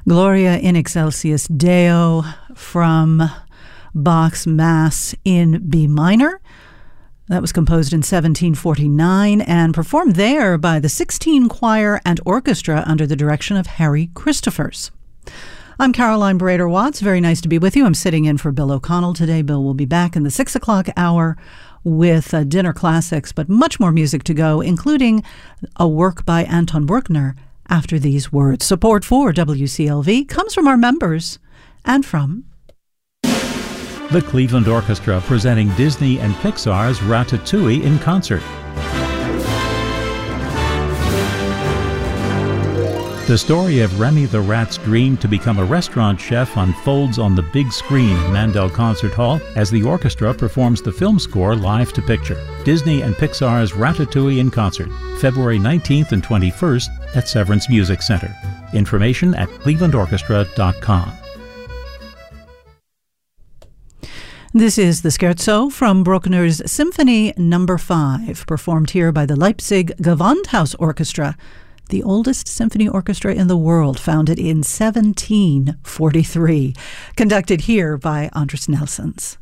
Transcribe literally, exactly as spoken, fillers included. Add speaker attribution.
Speaker 1: Gloria in Excelsis Deo from Bach's Mass in B minor. That was composed in seventeen forty-nine and performed there by the sixteen Choir and Orchestra under the direction of Harry Christophers. I'm Caroline Brader-Watts. Very nice to be with you. I'm sitting in for Bill O'Connell today. Bill will be back in the six o'clock hour with uh, dinner classics, but much more music to go, including a work by Anton Bruckner after these words. Support for W C L V comes from our members and from
Speaker 2: the Cleveland Orchestra, presenting Disney and Pixar's Ratatouille in concert. The story of Remy the Rat's dream to become a restaurant chef unfolds on the big screen in Mandel Concert Hall as the orchestra performs the film score live to picture. Disney and Pixar's Ratatouille in concert, February nineteenth and twenty-first at Severance Music Center. Information at cleveland orchestra dot com.
Speaker 1: This is the Scherzo from Bruckner's Symphony Number five, performed here by the Leipzig Gewandhaus Orchestra, the oldest symphony orchestra in the world, founded in seventeen forty-three, conducted here by Andris Nelsons.